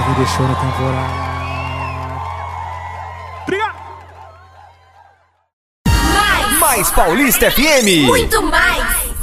Me deixou na temporada. Mais Paulista FM. Muito mais.